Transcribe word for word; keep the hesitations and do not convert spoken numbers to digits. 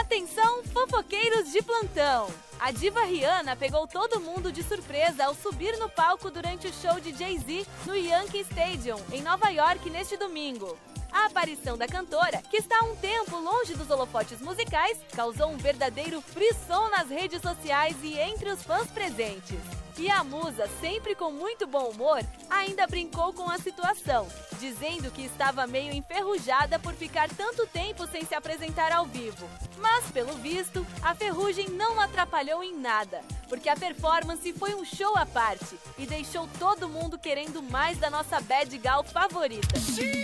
Atenção, fofoqueiros de plantão! A diva Rihanna pegou todo mundo de surpresa ao subir no palco durante o show de Jay-Z no Yankee Stadium, em Nova York, neste domingo. A aparição da cantora, que está há um tempo longe dos holofotes musicais, causou um verdadeiro frisson nas redes sociais e entre os fãs presentes. E a musa, sempre com muito bom humor, ainda brincou com a situação, dizendo que estava meio enferrujada por ficar tanto tempo sem se apresentar ao vivo. Mas, pelo visto, a ferrugem não atrapalhou em nada, porque a performance foi um show à parte e deixou todo mundo querendo mais da nossa bad gal favorita.